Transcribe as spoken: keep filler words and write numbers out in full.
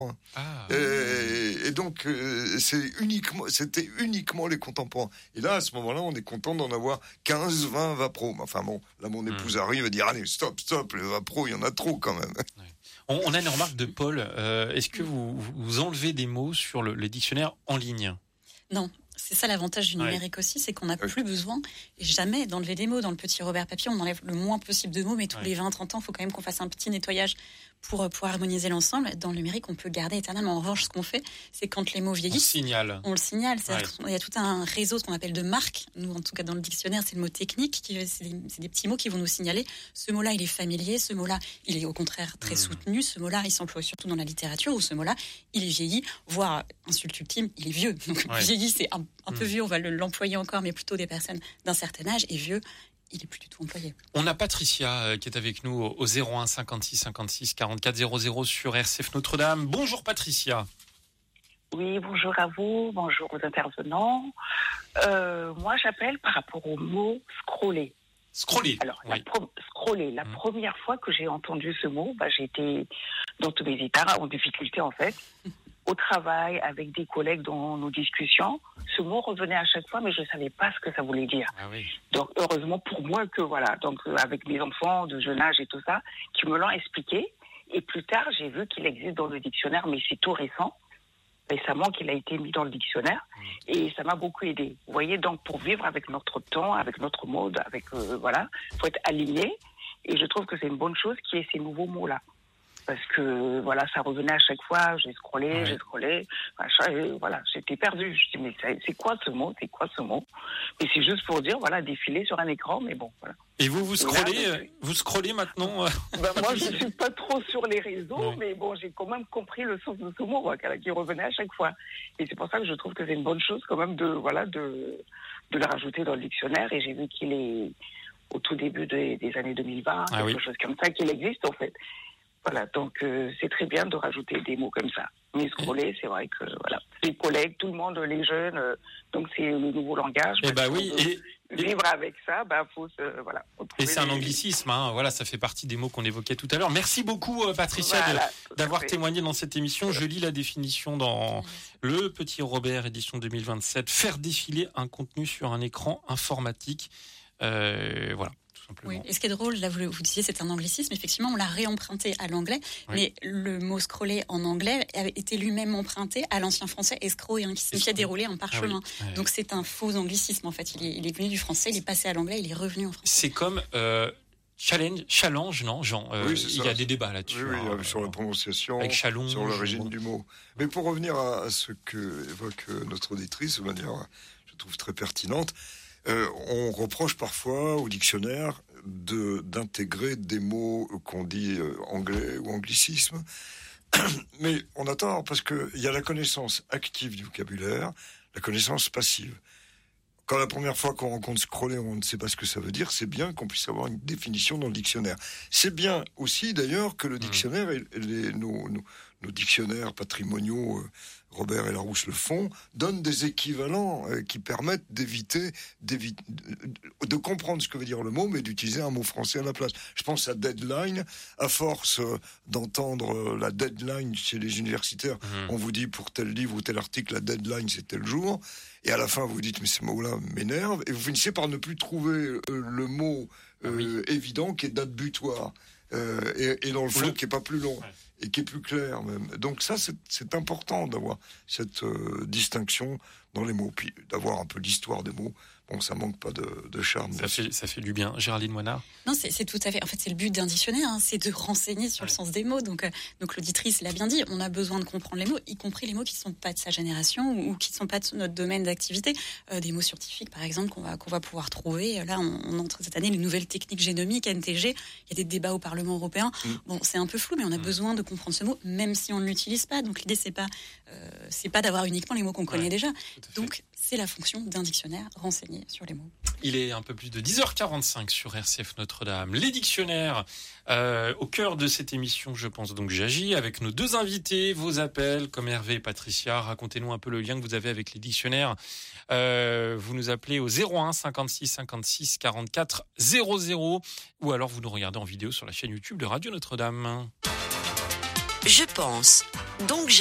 Ah. Et, et donc, euh, c'est uniquement, c'était uniquement les contemporains. Et là, à ce moment-là, on est content d'en avoir quinze, vingt Vapro. Enfin bon, là, mon épouse mmh. arrive et dire, allez, stop, stop, les Vapro, il y en a trop quand même. Ouais. On, on a une remarque de Paul. Euh, est-ce que vous, vous enlevez des mots sur le, les dictionnaires en ligne ? Non. C'est ça l'avantage du numérique ouais. aussi, c'est qu'on n'a oui. plus besoin jamais d'enlever des mots. Dans le petit Robert Papier, on enlève le moins possible de mots, mais tous ouais. les vingt à trente ans, il faut quand même qu'on fasse un petit nettoyage pour, pour harmoniser l'ensemble. Dans le numérique, on peut garder éternellement. En revanche, ce qu'on fait, c'est quand les mots vieillissent, on signale. On le signale. Ouais. Il y a tout un réseau, ce qu'on appelle de marques. Nous, en tout cas, dans le dictionnaire, c'est le mot technique. Qui, c'est, des, c'est des petits mots qui vont nous signaler. Ce mot-là, il est familier. Ce mot-là, il est au contraire très mmh. soutenu. Ce mot-là, il s'emploie surtout dans la littérature. Ou ce mot-là, il est vieilli, voire, insulte ultime, il est vieux. Donc, ouais. vieilli, c'est un, un mmh. peu vieux. On va le, l'employer encore, mais plutôt des personnes d'un certain âge. Et vieux, il est plus du tout employé. On a Patricia euh, qui est avec nous au zéro un cinquante-six cinquante-six quarante-quatre zéro zéro sur R C F Notre-Dame. Bonjour Patricia. Oui, bonjour à vous, bonjour aux intervenants. Euh, moi, j'appelle par rapport au mot scroller. Scroller. Alors, oui. la pro- scroller. La mmh. première fois que j'ai entendu ce mot, bah, j'étais dans tous mes états, en difficulté en fait. Au travail, avec des collègues dans nos discussions, ce mot revenait à chaque fois, mais je ne savais pas ce que ça voulait dire. Ah oui. Donc, heureusement pour moi que, voilà, donc euh, avec mes enfants de jeune âge et tout ça, qui me l'ont expliqué. Et plus tard, j'ai vu qu'il existe dans le dictionnaire, mais c'est tout récent, récemment qu'il a été mis dans le dictionnaire. Mmh. Et ça m'a beaucoup aidé. Vous voyez, donc pour vivre avec notre temps, avec notre mode, avec, euh, voilà, il faut être aligné. Et je trouve que c'est une bonne chose qu'il y ait ces nouveaux mots-là. Parce que, voilà, ça revenait à chaque fois, j'ai scrollé, ouais. j'ai scrollé, machin, et voilà, j'étais perdue. Je dis, mais c'est quoi ce mot, c'est quoi ce mot? Et c'est juste pour dire, voilà, défiler sur un écran, mais bon, voilà. Et vous, vous scrollez, là, vous scrollez maintenant? Ben, moi, je suis pas trop sur les réseaux, ouais. mais bon, j'ai quand même compris le sens de ce mot, quoi, qui revenait à chaque fois. Et c'est pour ça que je trouve que c'est une bonne chose, quand même, de, voilà, de, de le rajouter dans le dictionnaire, et j'ai vu qu'il est au tout début des, des années deux mille vingt, ah, quelque oui. chose comme ça, qu'il existe, en fait. Voilà, donc euh, c'est très bien de rajouter des mots comme ça. Mais scroller, c'est vrai que voilà, les collègues, tout le monde, les jeunes, euh, donc c'est le nouveau langage. Eh bah oui, et vivre avec ça, bah faut se voilà. Et c'est un anglicisme, hein. Voilà, ça fait partie des mots qu'on évoquait tout à l'heure. Merci beaucoup, euh, Patricia, voilà, de, d'avoir témoigné dans cette émission. Je lis la définition dans le Petit Robert, édition deux mille vingt-sept. Faire défiler un contenu sur un écran informatique. Euh, voilà. Oui. Et ce qui est drôle, là, vous, vous disiez c'est un anglicisme. Effectivement, on l'a réemprunté à l'anglais, oui. mais le mot scroller en anglais avait été lui-même emprunté à l'ancien français escroyer, hein, qui signifiait dérouler un parchemin. Ah oui. Donc c'est un faux anglicisme en fait. Il est, il est venu du français, il est passé à l'anglais, il est revenu en français. C'est comme euh, challenge, challenge, non, Jean. Euh, oui, il y a des débats là-dessus. Oui, oui hein, sur la prononciation, avec Chalon, sur l'origine du mot. Mais pour revenir à, à ce que évoque notre auditrice de manière, je trouve très pertinente. Euh, on reproche parfois au dictionnaire de, d'intégrer des mots qu'on dit euh, anglais ou anglicisme. Mais on a tort parce qu'il y a la connaissance active du vocabulaire, la connaissance passive. Quand la première fois qu'on rencontre scroller, on ne sait pas ce que ça veut dire, c'est bien qu'on puisse avoir une définition dans le dictionnaire. C'est bien aussi d'ailleurs que le dictionnaire, et les, nos, nos, nos dictionnaires patrimoniaux, euh, Robert et Larousse le font, donnent des équivalents euh, qui permettent d'éviter, d'éviter de, de comprendre ce que veut dire le mot, mais d'utiliser un mot français à la place. Je pense à deadline. À force euh, d'entendre euh, la deadline chez les universitaires, mmh. on vous dit pour tel livre ou tel article, la deadline c'est tel jour. Et à la fin, vous vous dites, mais ce mot-là m'énerve. Et vous finissez par ne plus trouver euh, le mot euh, oui. évident qui est date butoir. Euh, et, et dans le fond, le... qui est pas plus long. Ouais. Et qui est plus clair même. Donc ça, c'est, c'est important d'avoir cette euh, distinction dans les mots, puis d'avoir un peu l'histoire des mots. Bon, ça manque pas de, de charme. Ça fait, ça fait du bien. Géraldine Moinard. Non, c'est, c'est tout à fait. En fait, c'est le but d'un dictionnaire, hein, c'est de renseigner sur ouais. le sens des mots. Donc, euh, donc l'auditrice l'a bien dit. On a besoin de comprendre les mots, y compris les mots qui sont pas de sa génération ou, ou qui sont pas de notre domaine d'activité. Euh, des mots scientifiques, par exemple, qu'on va qu'on va pouvoir trouver. Là, on, on entre cette année les nouvelles techniques génomiques, N T G. Il y a des débats au Parlement européen. Mm. Bon, c'est un peu flou, mais on a mm. besoin de comprendre ce mot, même si on ne l'utilise pas. Donc l'idée, c'est pas euh, c'est pas d'avoir uniquement les mots qu'on connaît ouais, déjà. Donc c'est la fonction d'un dictionnaire, renseigner sur les mots. Il est un peu plus de dix heures quarante-cinq sur R C F Notre-Dame. Les dictionnaires, euh, au cœur de cette émission, je pense donc j'agis, avec nos deux invités, vos appels, comme Hervé et Patricia. Racontez-nous un peu le lien que vous avez avec les dictionnaires. Euh, vous nous appelez au zéro un cinquante-six cinquante-six quarante-quatre zéro zéro ou alors vous nous regardez en vidéo sur la chaîne YouTube de Radio Notre-Dame. Je pense, donc